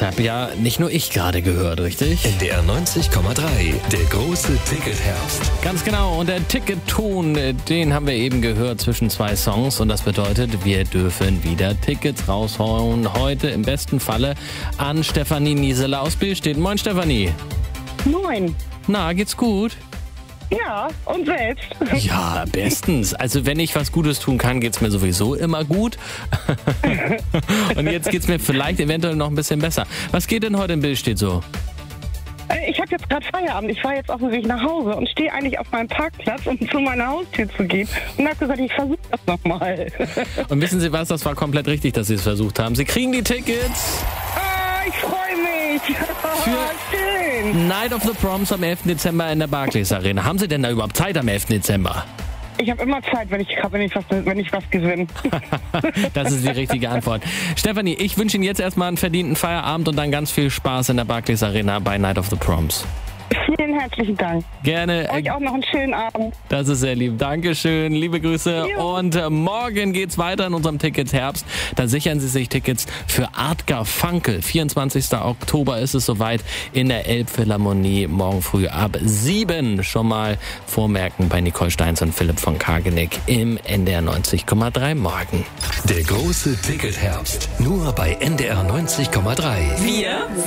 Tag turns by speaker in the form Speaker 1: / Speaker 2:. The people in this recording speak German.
Speaker 1: WhatsApp. Ja, nicht nur ich gerade gehört, richtig?
Speaker 2: NDR 90,3, der große Ticketherbst.
Speaker 1: Ganz genau. Und der Ticketton, den haben wir eben gehört zwischen zwei Songs. Und das bedeutet, wir dürfen wieder Tickets raushauen. Heute im besten Falle an Stefanie Nieseler aus Billstedt. Moin, Stefanie.
Speaker 3: Moin.
Speaker 1: Na, geht's gut?
Speaker 3: Ja, und selbst?
Speaker 1: Ja, bestens. Also wenn ich was Gutes tun kann, geht's mir sowieso immer gut. Und jetzt geht's mir vielleicht eventuell noch ein bisschen besser. Was geht denn heute in Billstedt so?
Speaker 3: Ich habe jetzt gerade Feierabend. Ich fahre jetzt auf dem Weg nach Hause und stehe eigentlich auf meinem Parkplatz, um zu meiner Haustür zu gehen. Und habe gesagt, ich versuche das nochmal.
Speaker 1: Und wissen Sie was? Das war komplett richtig, dass Sie es versucht haben. Sie kriegen die Tickets.
Speaker 3: Ich freue mich.
Speaker 1: Für
Speaker 3: schön.
Speaker 1: Night of the Proms am 11. Dezember in der Barclays Arena. Haben Sie denn da überhaupt Zeit am 11. Dezember?
Speaker 3: Ich habe immer Zeit, wenn ich was gewinne.
Speaker 1: Das ist die richtige Antwort. Stefanie, ich wünsche Ihnen jetzt erstmal einen verdienten Feierabend und dann ganz viel Spaß in der Barclays Arena bei Night of the Proms.
Speaker 3: Vielen herzlichen Dank.
Speaker 1: Gerne.
Speaker 3: Euch auch noch einen schönen Abend.
Speaker 1: Das ist sehr lieb. Dankeschön. Liebe Grüße.
Speaker 3: Jo.
Speaker 1: Und morgen geht's weiter in unserem Tickets-Herbst. Da sichern Sie sich Tickets für Art Garfunkel. 24. Oktober ist es soweit in der Elbphilharmonie. Morgen früh ab 7 schon mal vormerken bei Nicole Steins und Philipp von Kargenick im NDR 90,3 morgen.
Speaker 2: Der große Ticketherbst. Nur bei NDR 90,3.
Speaker 1: Wir